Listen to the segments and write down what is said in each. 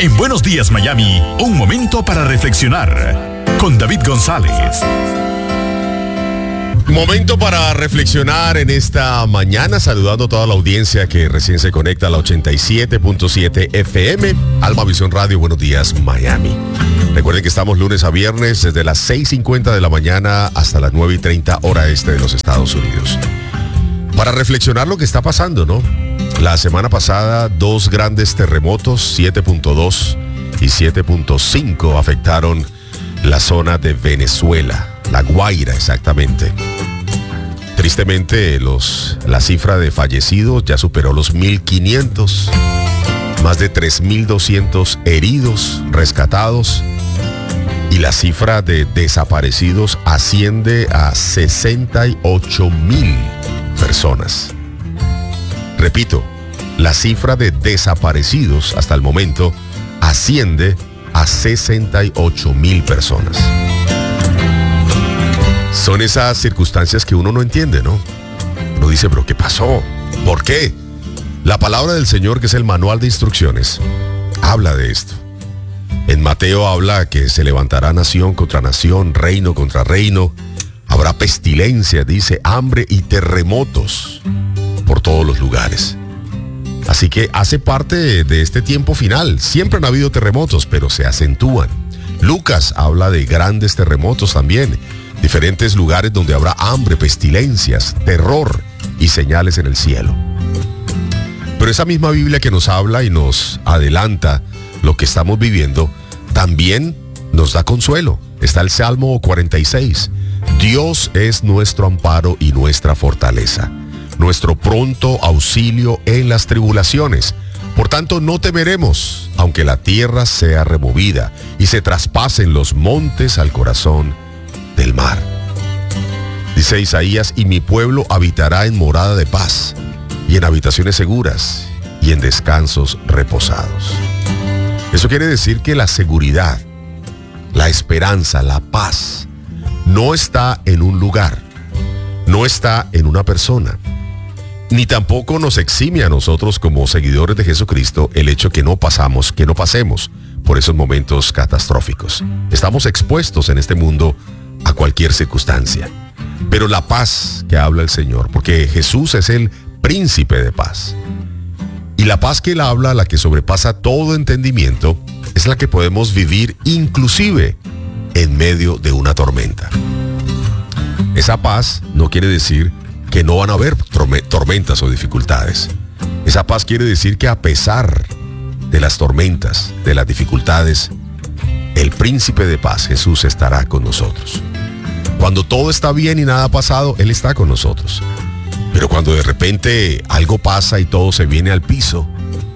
En Buenos Días Miami, un momento para reflexionar con David González. Momento para reflexionar en esta mañana, saludando a toda la audiencia que recién se conecta a la 87.7 FM, Alma Visión Radio. Buenos Días Miami. Recuerden que estamos lunes a viernes desde las 6:50 de la mañana hasta las 9:30 hora este de los Estados Unidos. Para reflexionar lo que está pasando, ¿no? La semana pasada, 2 grandes terremotos, 7.2 y 7.5, afectaron la zona de Venezuela, La Guaira exactamente. Tristemente, la cifra de fallecidos ya superó los 1.500, más de 3.200 heridos, rescatados, y la cifra de desaparecidos asciende a 68.000 personas. Repito, la cifra de desaparecidos hasta el momento asciende a 68.000 personas. Son esas circunstancias que uno no entiende, ¿no? Uno dice, pero ¿qué pasó? ¿Por qué? La palabra del Señor, que es el manual de instrucciones, habla de esto. En Mateo habla que se levantará nación contra nación, reino contra reino. Habrá pestilencia, dice, hambre y terremotos por todos los lugares. Así que hace parte de este tiempo final. Siempre han habido terremotos, pero se acentúan. Lucas habla de grandes terremotos también. Diferentes lugares donde habrá hambre, pestilencias, terror y señales en el cielo. Pero esa misma Biblia que nos habla y nos adelanta lo que estamos viviendo, también nos da consuelo. Está el Salmo 46. Dios es nuestro amparo y nuestra fortaleza, nuestro pronto auxilio en las tribulaciones. Por tanto, no temeremos, aunque la tierra sea removida y se traspasen los montes al corazón del mar. Dice Isaías, y mi pueblo habitará en morada de paz, y en habitaciones seguras, y en descansos reposados. Eso quiere decir que la seguridad, la esperanza, la paz, no está en un lugar, no está en una persona, ni tampoco nos exime a nosotros como seguidores de Jesucristo el hecho que no pasemos por esos momentos catastróficos. Estamos expuestos en este mundo a cualquier circunstancia, pero la paz que habla el Señor, porque Jesús es el príncipe de paz, y la paz que Él habla, la que sobrepasa todo entendimiento, es la que podemos vivir inclusive en medio de una tormenta. Esa paz no quiere decir que no van a haber tormentas o dificultades. Esa paz quiere decir que a pesar de las tormentas, de las dificultades, el príncipe de paz, Jesús, estará con nosotros. Cuando todo está bien y nada ha pasado, Él está con nosotros. Pero cuando de repente algo pasa y todo se viene al piso,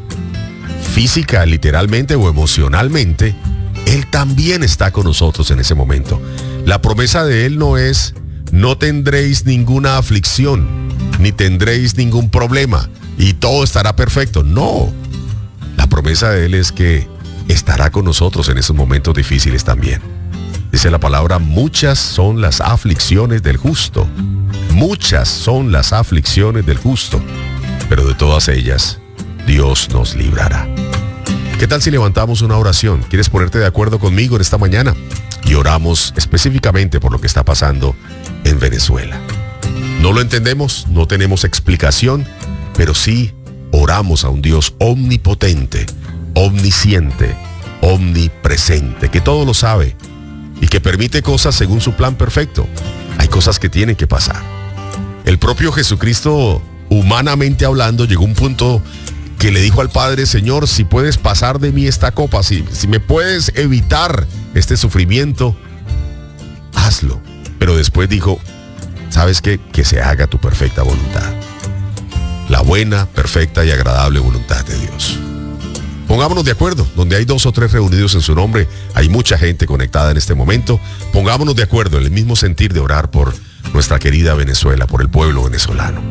física, literalmente o emocionalmente, Él también está con nosotros en ese momento. La promesa de Él no es: no tendréis ninguna aflicción, ni tendréis ningún problema, y todo estará perfecto. No, la promesa de Él es que estará con nosotros en esos momentos difíciles también. Dice la palabra, muchas son las aflicciones del justo. Muchas son las aflicciones del justo, pero de todas ellas, Dios nos librará. ¿Qué tal si levantamos una oración? ¿Quieres ponerte de acuerdo conmigo en esta mañana? Y oramos específicamente por lo que está pasando en Venezuela. No lo entendemos, no tenemos explicación, pero sí oramos a un Dios omnipotente, omnisciente, omnipresente, que todo lo sabe y que permite cosas según su plan perfecto. Hay cosas que tienen que pasar. El propio Jesucristo, humanamente hablando, llegó a un punto que le dijo al Padre: Señor, si puedes pasar de mí esta copa, si me puedes evitar este sufrimiento, hazlo. Pero después dijo: ¿sabes qué? Que se haga tu perfecta voluntad. La buena, perfecta y agradable voluntad de Dios. Pongámonos de acuerdo. Donde hay 2 o 3 reunidos en su nombre, hay mucha gente conectada en este momento. Pongámonos de acuerdo en el mismo sentir de orar por nuestra querida Venezuela, por el pueblo venezolano.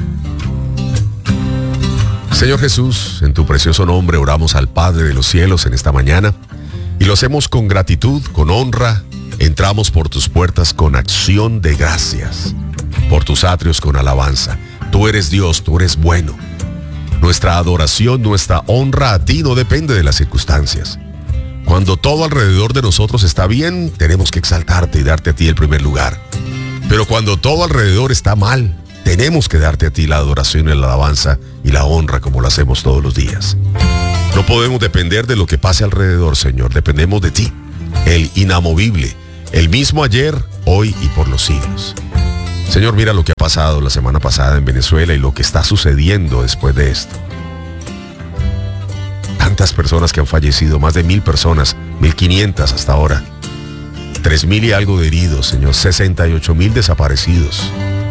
Señor Jesús, en tu precioso nombre oramos al Padre de los cielos en esta mañana, y lo hacemos con gratitud, con honra. Entramos por tus puertas con acción de gracias, por tus atrios con alabanza. Tú eres Dios, tú eres bueno. Nuestra adoración, nuestra honra a ti no depende de las circunstancias. Cuando todo alrededor de nosotros está bien, tenemos que exaltarte y darte a ti el primer lugar. Pero cuando todo alrededor está mal, tenemos que darte a ti la adoración y la alabanza y la honra como lo hacemos todos los días. No podemos depender de lo que pase alrededor, Señor. Dependemos de ti, el inamovible, el mismo ayer, hoy y por los siglos. Señor, mira lo que ha pasado la semana pasada en Venezuela y lo que está sucediendo después de esto. Tantas personas que han fallecido, más de 1,000 personas, 1,500 hasta ahora. 3,000 y algo de heridos, Señor, 68,000 desaparecidos.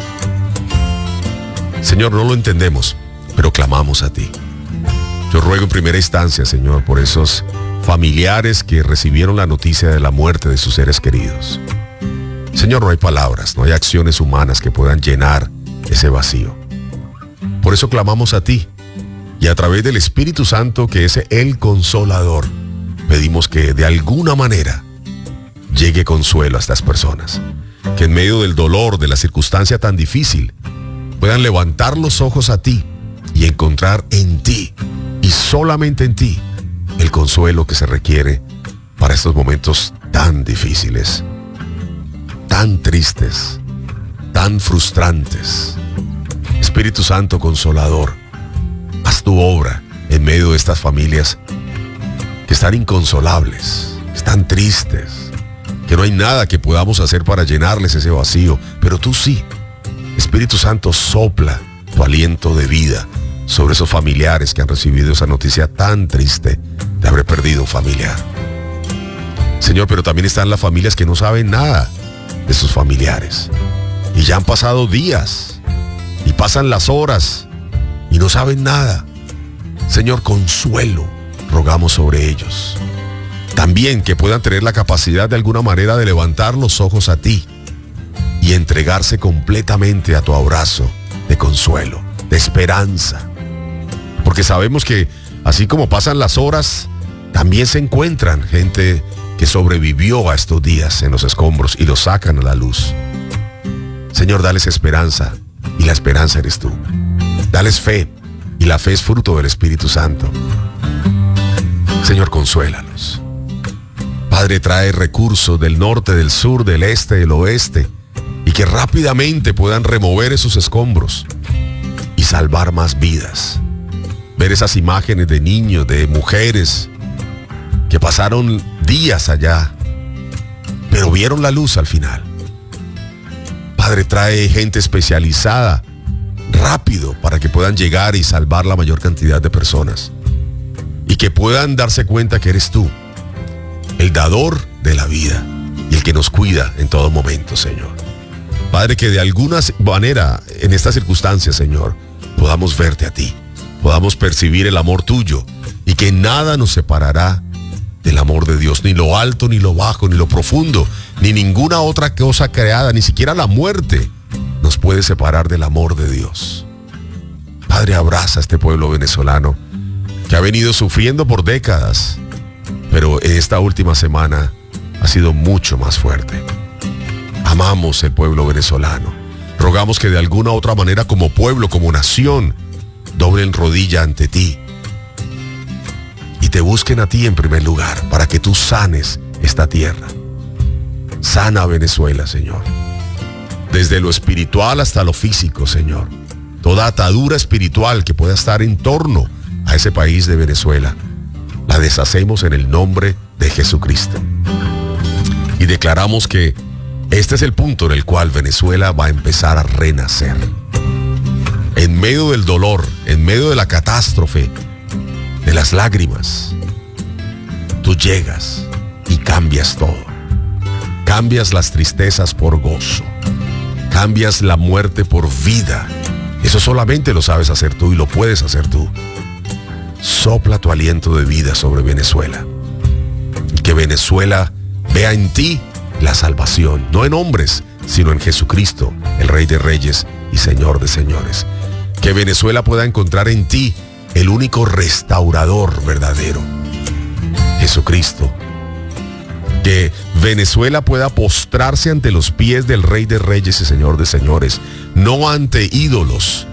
Señor, no lo entendemos, pero clamamos a ti. Yo ruego en primera instancia, Señor, por esos familiares que recibieron la noticia de la muerte de sus seres queridos. Señor, no hay palabras, no hay acciones humanas que puedan llenar ese vacío. Por eso clamamos a ti y a través del Espíritu Santo, que es el Consolador, pedimos que de alguna manera llegue consuelo a estas personas, que en medio del dolor, de la circunstancia tan difícil, puedan levantar los ojos a ti y encontrar en ti, y solamente en ti, el consuelo que se requiere para estos momentos tan difíciles, tan tristes, tan frustrantes. Espíritu Santo Consolador, haz tu obra en medio de estas familias que están inconsolables, están tristes, que no hay nada que podamos hacer para llenarles ese vacío, pero tú sí. Espíritu Santo, sopla tu aliento de vida sobre esos familiares que han recibido esa noticia tan triste de haber perdido un familiar. Señor, pero también están las familias que no saben nada de sus familiares y ya han pasado días y pasan las horas y no saben nada. Señor, consuelo rogamos sobre ellos. También que puedan tener la capacidad de alguna manera de levantar los ojos a ti y entregarse completamente a tu abrazo de consuelo, de esperanza. Porque sabemos que así como pasan las horas, también se encuentran gente que sobrevivió a estos días en los escombros y los sacan a la luz. Señor, dales esperanza y la esperanza eres tú. Dales fe y la fe es fruto del Espíritu Santo. Señor, consuélalos. Padre, trae recursos del norte, del sur, del este, del oeste, y que rápidamente puedan remover esos escombros y salvar más vidas. Ver esas imágenes de niños, de mujeres que pasaron días allá, pero vieron la luz al final. Padre, trae gente especializada rápido para que puedan llegar y salvar la mayor cantidad de personas y que puedan darse cuenta que eres tú, el dador de la vida y el que nos cuida en todo momento, Señor. Padre, que de alguna manera en estas circunstancias, Señor, podamos verte a ti, podamos percibir el amor tuyo y que nada nos separará del amor de Dios, ni lo alto, ni lo bajo, ni lo profundo, ni ninguna otra cosa creada, ni siquiera la muerte nos puede separar del amor de Dios. Padre, abraza a este pueblo venezolano que ha venido sufriendo por décadas, pero esta última semana ha sido mucho más fuerte. Amamos el pueblo venezolano. Rogamos que de alguna otra manera como pueblo, como nación, doblen rodilla ante ti y te busquen a ti en primer lugar para que tú sanes esta tierra. Sana a Venezuela, Señor. Desde lo espiritual hasta lo físico, Señor. Toda atadura espiritual que pueda estar en torno a ese país de Venezuela, la deshacemos en el nombre de Jesucristo. Y declaramos que este es el punto en el cual Venezuela va a empezar a renacer. En medio del dolor, en medio de la catástrofe, de las lágrimas, tú llegas y cambias todo. Cambias las tristezas por gozo. Cambias la muerte por vida. Eso solamente lo sabes hacer tú y lo puedes hacer tú. Sopla tu aliento de vida sobre Venezuela. Y que Venezuela vea en ti la salvación, no en hombres, sino en Jesucristo, el Rey de Reyes y Señor de Señores. Que Venezuela pueda encontrar en ti el único restaurador verdadero, Jesucristo. Que Venezuela pueda postrarse ante los pies del Rey de Reyes y Señor de Señores, no ante ídolos,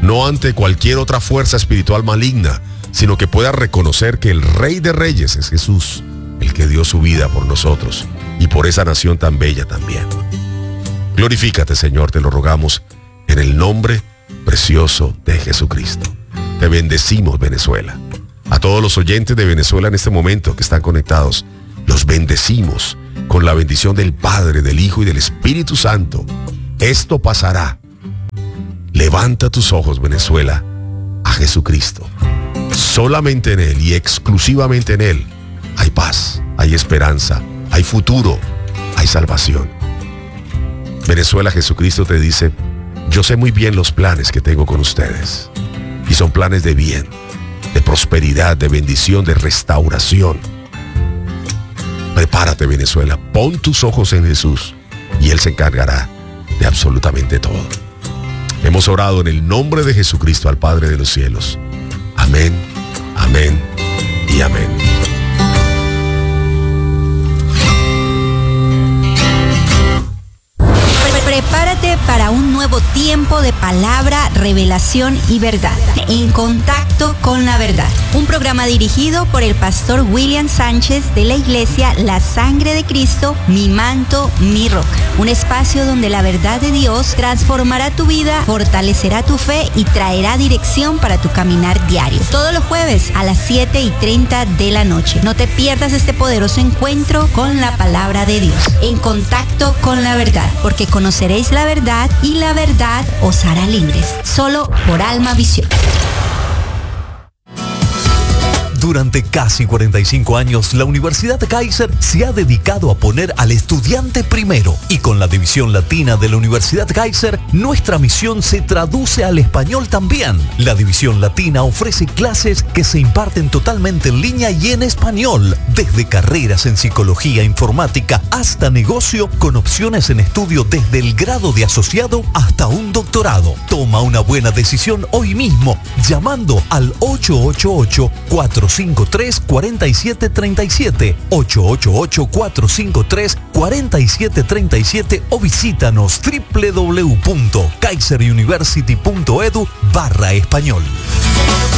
no ante cualquier otra fuerza espiritual maligna, sino que puedas reconocer que el Rey de Reyes es Jesús, el que dio su vida por nosotros y por esa nación tan bella también. Glorifícate, Señor, te lo rogamos, en el nombre precioso de Jesucristo. Te bendecimos, Venezuela. A todos los oyentes de Venezuela en este momento que están conectados, los bendecimos con la bendición del Padre, del Hijo y del Espíritu Santo. Esto pasará. Levanta tus ojos, Venezuela, a Jesucristo. Solamente en Él y exclusivamente en Él hay paz, hay esperanza, hay futuro, hay salvación. Venezuela, Jesucristo te dice: yo sé muy bien los planes que tengo con ustedes. Y son planes de bien, de prosperidad, de bendición, de restauración. Prepárate, Venezuela, pon tus ojos en Jesús y Él se encargará de absolutamente todo. Hemos orado en el nombre de Jesucristo al Padre de los cielos. Amén, amén y amén. Prepárate para un nuevo tiempo de palabra, revelación y verdad. En contacto con la verdad. Un programa dirigido por el pastor William Sánchez de la iglesia La Sangre de Cristo, Mi Manto, Mi Roca. Un espacio donde la verdad de Dios transformará tu vida, fortalecerá tu fe y traerá dirección para tu caminar diario. Todos los jueves a las 7:30 de la noche. No te pierdas este poderoso encuentro con la palabra de Dios. En contacto con la verdad, porque conoceréis la verdad y la verdad os hará libres. Solo por Alma Visión. Durante casi 45 años, la Universidad Kaiser se ha dedicado a poner al estudiante primero. Y con la división latina de la Universidad Kaiser, nuestra misión se traduce al español también. La división latina ofrece clases que se imparten totalmente en línea y en español, desde carreras en psicología, informática, hasta negocio, con opciones en estudio desde el grado de asociado hasta un doctorado. Toma una buena decisión hoy mismo, llamando al 888-453-4737, 888-453-4737 o visítanos www.kaiseruniversity.edu/español.